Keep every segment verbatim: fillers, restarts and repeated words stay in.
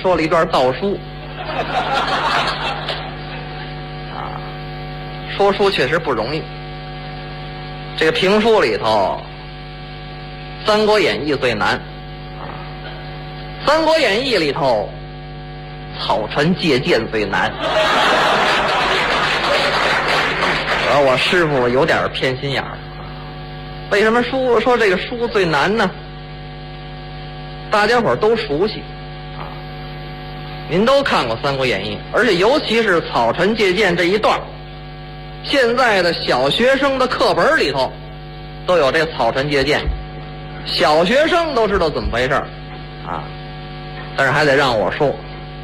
说了一段道书。啊，说书确实不容易。这个评书里头，《三国演义》最难。啊，《三国演义》里头，草船借箭最难。而我师傅有点偏心眼儿。为什么书说这个书最难呢？大家伙儿都熟悉啊，您都看过《三国演义》，而且尤其是草船借箭这一段，现在的小学生的课本里头都有这草船借箭，小学生都知道怎么回事啊。但是还得让我说，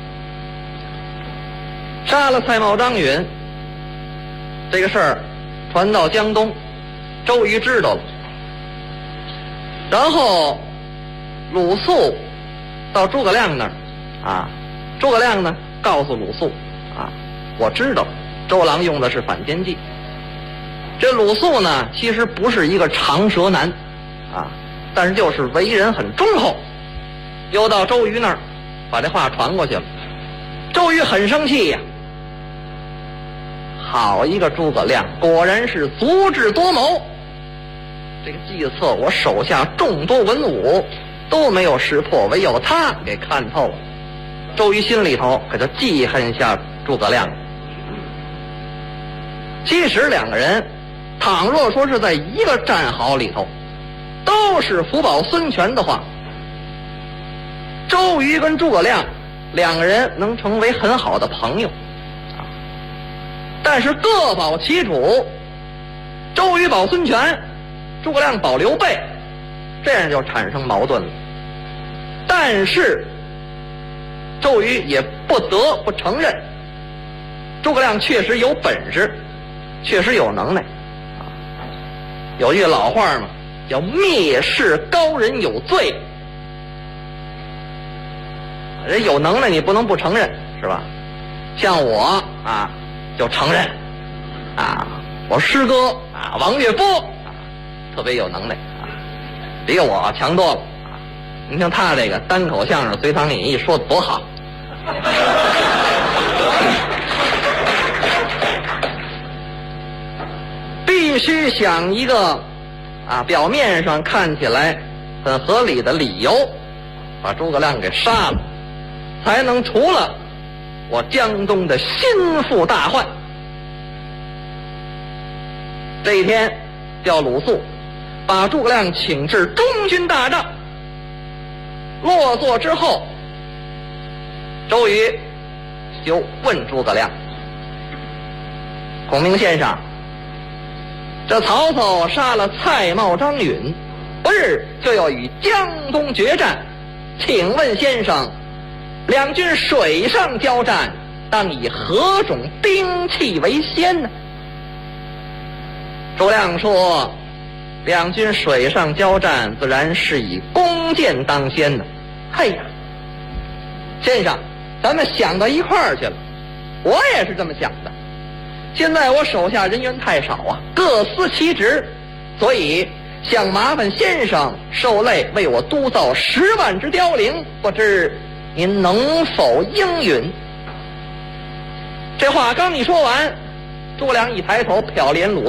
杀了蔡瑁张允这个事儿传到江东，周瑜知道了，然后鲁肃到诸葛亮那儿啊，诸葛亮呢告诉鲁肃啊，我知道周郎用的是反间计。这鲁肃呢其实不是一个长舌男啊，但是就是为人很忠厚，又到周瑜那儿把这话传过去了。周瑜很生气呀、啊，好一个诸葛亮，果然是足智多谋。这个计策我手下众多文武都没有识破，唯有他给看透了。周瑜心里头可就记恨下诸葛亮了。其实两个人倘若说是在一个战壕里头，都是福保孙权的话，周瑜跟诸葛亮两个人能成为很好的朋友啊。但是各保其主，周瑜保孙权，诸葛亮保刘备，这样就产生矛盾了。但是周瑜也不得不承认，诸葛亮确实有本事，确实有能耐。有句老话嘛，叫蔑视高人有罪。人有能耐你不能不承认，是吧？像我啊就承认啊，我师哥啊王岳波啊特别有能耐啊，比我强多了啊。你看他这个单口相声《隋唐演义》说的多好。必须想一个啊表面上看起来很合理的理由，把诸葛亮给杀了，才能除了我江东的心腹大患。这一天叫鲁肃把诸葛亮请至中军大帐，落座之后，周瑜就问诸葛亮：孔明先生，这曹操杀了蔡瑁张允，不日就要与江东决战，请问先生，两军水上交战，当以何种兵器为先呢？诸葛亮说，两军水上交战，自然是以弓箭当先的。嘿呀，先生，咱们想到一块儿去了，我也是这么想的。现在我手下人员太少啊，各司其职，所以想麻烦先生受累为我督造十万只凋零，不知您能否应允？这话刚一说完，诸葛亮一抬头瞟了眼鲁